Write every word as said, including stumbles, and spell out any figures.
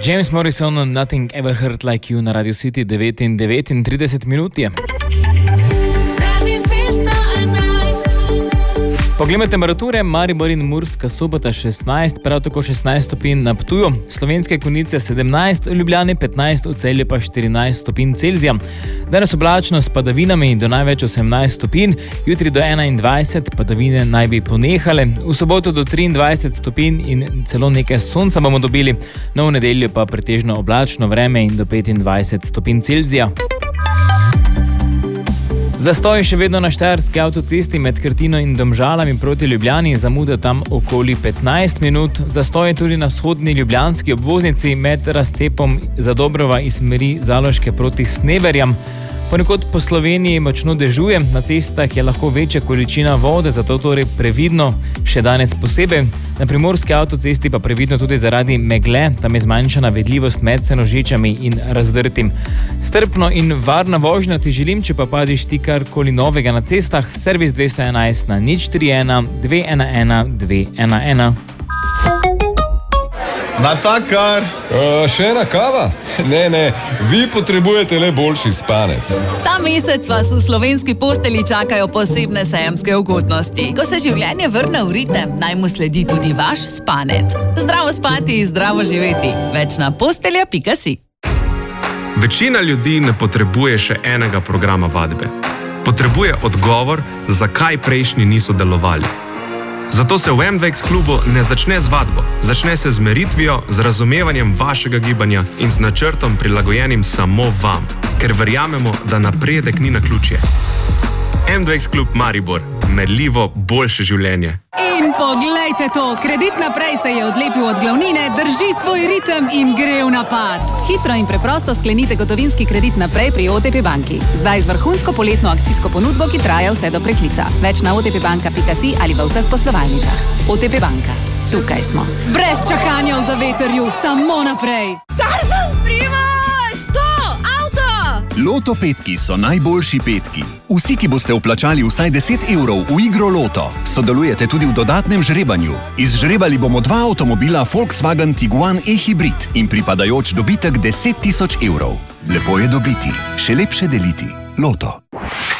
James Morrison, Nothing Ever Hurt Like You na Radio City, devet in devetintrideset minut je. Poglejmo temperature, Maribor in Murska Sobota šestnajst, prav tako šestnajst stopinj na Ptuju, Slovenske Konjice sedemnajst, v Ljubljani petnajst, v Celju pa štirinajst stopinj Celzija. Danes oblačno s padavinami do največ osemnajst stopinj, jutri do enaindvajset, padavine naj bi ponehale, v soboto do triindvajset stopinj in celo nekaj sonca bomo dobili, no v nedeljo pa pretežno oblačno vreme in do petindvajset stopinj Celzija. Zastoj še vedno na štajerski avtocesti med Krtino in Domžalami proti Ljubljani, zamuda tam okoli petnajst minut. Zastoj je tudi na vzhodni ljubljanski obvoznici med razcepom Zadobrova iz smeri Zaloške proti Sneberjam. Ponekod po Sloveniji močno dežuje, na cestah je lahko večja količina vode, zato torej previdno še danes posebej. Na primorski avtocesti pa previdno tudi zaradi megle, tam je zmanjšana vidljivost med Senožečami in Razdrtim. Strpno in varna vožnja ti želim, če pa paziš ti karkoli novega na cestah, servis dvesto enajst na nič tri ena dve ena ena dve ena ena. Natakar! Uh, še ena kava? Ne, ne, vi potrebujete le boljši spanec. Ta mesec vas v slovenski posteli čakajo posebne sejemske ugodnosti. Ko se življenje vrne v ritem, naj mu sledi tudi vaš spanec. Zdravo spati, zdravo živeti. Več na postelja pika si. Večina ljudi ne potrebuje še enega programa vadbe. Potrebuje odgovor, zakaj prejšnji niso delovali. Zato se v M dva X klubu ne začne z vadbo, začne se z meritvijo, z razumevanjem vašega gibanja in z načrtom prilagojenim samo vam, ker verjamemo, da napredek ni naključje. M dva X klub Maribor, merljivo boljše življenje. In poglejte to, Kredit Naprej se je odlepil od glavnine, drži svoj ritem in gre v napad. Hitro in preprosto sklenite gotovinski kredit naprej pri O T P banki. Zdaj z vrhunsko poletno akcijsko ponudbo, ki traja vse do preklica. Več na otpbanka pika si ali v vseh poslovalnicah. O T P banka. Tukaj smo. Brez čakanja v zavetrju, samo naprej. Tarzan, Primož! To, avto! Loto petki so najboljši petki. Vsi, ki boste vplačali vsaj deset evrov v igro Loto, sodelujete tudi v dodatnem žrebanju. Izžrebali bomo dva avtomobila Volkswagen Tiguan e-hybrid in pripadajoč dobitek deset tisoč evrov. Lepo je dobiti, še lepše deliti. Loto.